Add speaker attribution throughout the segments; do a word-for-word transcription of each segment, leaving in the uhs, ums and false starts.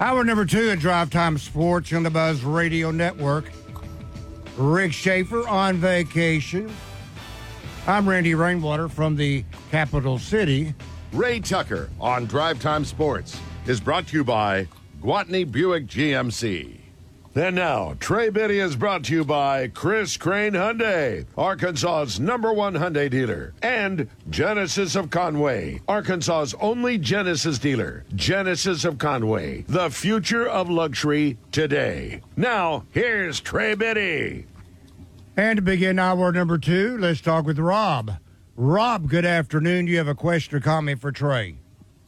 Speaker 1: Hour number two at Drive Time Sports on the Buzz Radio Network. Rick Schaefer on vacation. I'm Randy Rainwater from the capital city.
Speaker 2: Ray Tucker on Drive Time Sports is brought to you by Gwatney Buick G M C. And now, Trey Biddy is brought to you by Chris Crane Hyundai, Arkansas's number one Hyundai dealer, and Genesis of Conway, Arkansas's only Genesis dealer. Genesis of Conway, the future of luxury today. Now, here's Trey Biddy.
Speaker 1: And to begin hour number two, let's talk with Rob. Rob, good afternoon. You have a question or comment for Trey?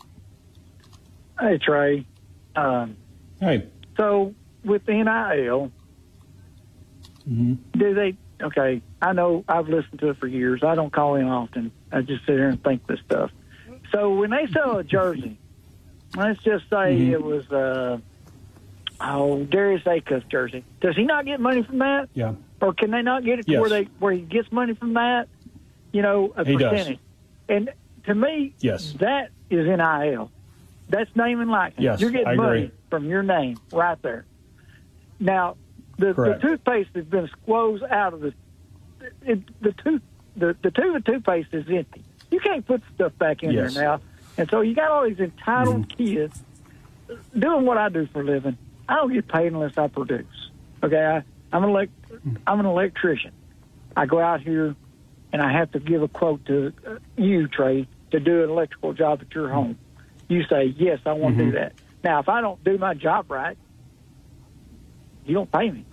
Speaker 3: Hey, Trey. Um,
Speaker 4: hey.
Speaker 3: So, with N I L,
Speaker 4: mm-hmm.
Speaker 3: do they, okay, I know I've listened to it for years. I don't call in often. I just sit here and think this stuff. So, when they sell a jersey, let's just say
Speaker 4: mm-hmm.
Speaker 3: it was, uh, oh, Darius Acuff jersey. Does he not get money from that?
Speaker 4: Yeah.
Speaker 3: Or can they not get it to
Speaker 4: yes.
Speaker 3: where they where he gets money from that? You know, a
Speaker 4: he
Speaker 3: percentage.
Speaker 4: Does.
Speaker 3: And to me,
Speaker 4: yes.
Speaker 3: that is N I L. That's name and likeness.
Speaker 4: Yes,
Speaker 3: You're getting
Speaker 4: I
Speaker 3: money
Speaker 4: agree.
Speaker 3: from your name right there. Now, the, the toothpaste has been squoze out of the it, the tooth the, the tube of toothpaste is empty. You can't put stuff back in
Speaker 4: yes.
Speaker 3: there now. And so you got all these entitled mm-hmm. kids doing what I do for a living. I don't get paid unless I produce. Okay, I, I'm an elect, I'm an electrician. I go out here and I have to give a quote to uh, you, Trey, to do an electrical job at your home. You say, yes, I want
Speaker 4: mm-hmm.
Speaker 3: to do that. Now, if I don't do my job right, you don't pay me.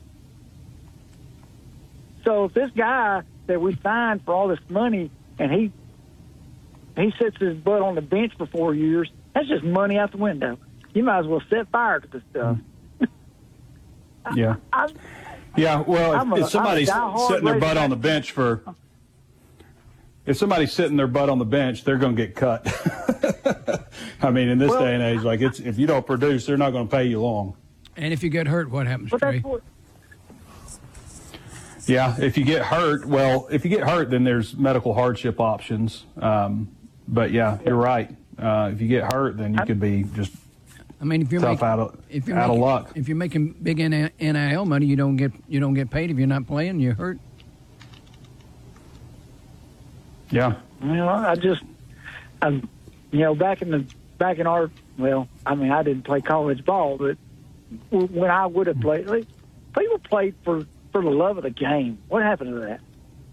Speaker 3: So if this guy that we signed for all this money and he he sits his butt on the bench for four years, that's just money out the window. You might as well set fire to this stuff.
Speaker 4: Yeah.
Speaker 3: I, I,
Speaker 4: yeah, well, if,
Speaker 3: a,
Speaker 4: if somebody's sitting their butt on the bench for if somebody's sitting their butt on the bench, they're going to get cut. I mean, in this well, day and age, like it's if you don't produce, they're not going to pay you long.
Speaker 5: And if you get hurt, what happens, Trey?
Speaker 3: What,
Speaker 4: yeah, if you get hurt, well, if you get hurt, then there's medical hardship options. Um, but yeah, you're right. Uh, if you get hurt, then you could be just
Speaker 5: I mean, if you're
Speaker 4: tough
Speaker 5: making,
Speaker 4: out of
Speaker 5: if you're
Speaker 4: out
Speaker 5: making,
Speaker 4: of luck.
Speaker 5: If you're making big N I L money, you don't get you don't get paid if you're not playing. You're hurt.
Speaker 4: Yeah.
Speaker 3: You know, I just, I'm, you know, back in the back in our, well, I mean, I didn't play college ball, but when I would have played, like, people played for, for the love of the game. What happened to that?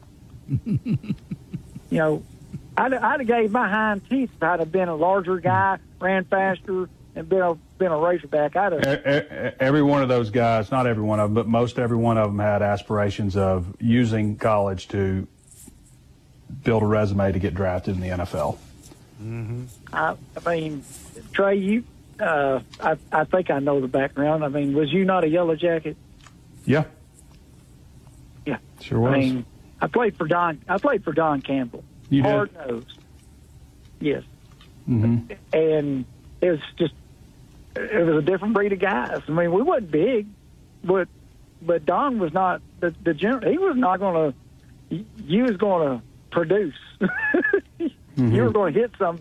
Speaker 3: You know, I'd, I'd have gave my hind teeth if I'd have been a larger guy, ran faster, and been a, been a racerback. I'd have.
Speaker 4: Every one of those guys, not every one of them, but most every one of them had aspirations of using college to build a resume to get drafted in the N F L.
Speaker 3: Mm-hmm. I, I mean, Trey, you, uh, I, I think I know the background. I mean, was you not a Yellow Jacket?
Speaker 4: Yeah.
Speaker 3: Yeah.
Speaker 4: Sure was.
Speaker 3: I mean, I played for Don. I played for Don Campbell.
Speaker 4: You
Speaker 3: Hard
Speaker 4: did?
Speaker 3: nosed. Yes.
Speaker 4: Mm-hmm.
Speaker 3: And it was just, it was a different breed of guys. I mean, we wasn't big, but but Don was not the the general. He was not going to. You was going to produce.
Speaker 4: mm-hmm.
Speaker 3: You were going to hit somebody.